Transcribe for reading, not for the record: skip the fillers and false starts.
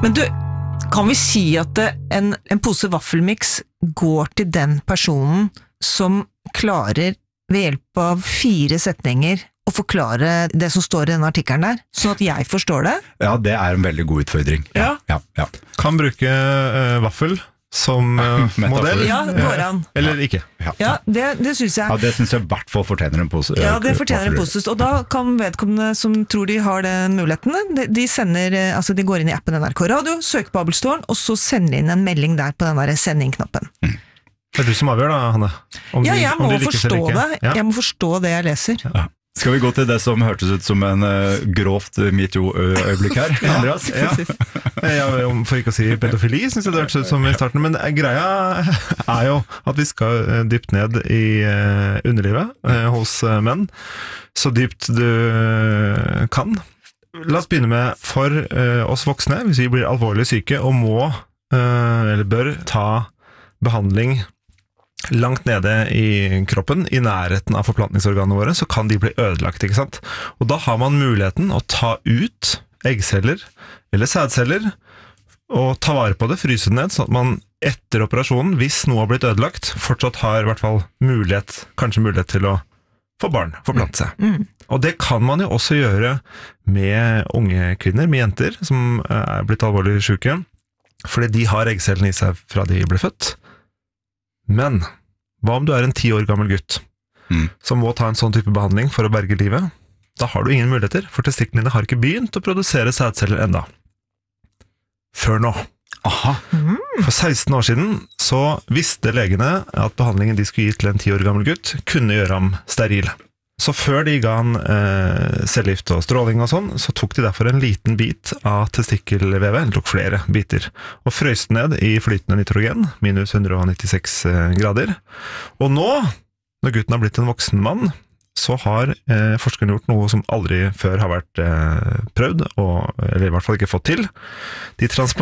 Men du, kan vi si at en pose vaffelmix går til den personen som klarer ved hjelp av 4 setninger å forklare det som står i denne artikkelen der, sånn at jeg forstår det? Ja, det en veldig god utfordring. Ja. Kan bruke vaffel som modell. Ja, går an. Eller ikke. Ja, det synes jeg. Ja, det synes jeg I hvert fall fortjener en pose. Ja, det fortjener en pose. Og da kan vedkommende som tror de har den muligheten, de sender, altså de går inn I appen NRK Radio, søker på Abelstårn, og så sender inn en melding der på den der sending-knappen. Det du som avgjør da, Hanne? Ja, jeg må forstå det. Jeg må forstå det jeg leser. Ja. Skal vi gå til det som hørtes ut som en grovt MeToo-øyeblikk her, Andreas? Ja, for ikke å si pedofili, synes jeg det hørtes ut som I starten, men greia jo at vi skal dypt ned I underlivet hos menn, så dypt du kan. La oss begynne med for oss voksne, hvis vi blir alvorlig syke og må, eller bør, ta behandling langt nede I kroppen, I nærheten av forplantningsorganene våre, så kan de bli ødelagt, ikke sant? Og da har man muligheten å ta ut eggceller eller sædceller og ta vare på det, fryse det ned, sånn at man etter operasjonen, hvis noe har blitt ødelagt, fortsatt har I hvert fall kanskje mulighet til å få barn, forplante seg. Og det kan man jo også gjøre med unge kvinner, med jenter som blitt alvorlig syke, fordi de har eggcellene I seg fra de ble født. Men, hva om du en 10 år gammel gutt som må ta en sånn type behandling for å berge livet? Da har du ingen muligheter, for testiklene har ikke begynt å produsere sædceller enda. Før nå. Aha. For 16 år siden så visste legene at behandlingen de skulle gi til en 10 år gammel gutt kunne gjøre ham steril. Så før de ga han cellegift og stråling og sånn, så tok de derfor en liten bit av testikkelvevet, eller tok flere biter, og frøs ned I flytende nitrogen, minus 196 grader. Og nå, når gutten har blitt en voksen mann, så har forskerne gjort noe som aldri før har vært prøvd, eller I hvert fall ikke fått til. De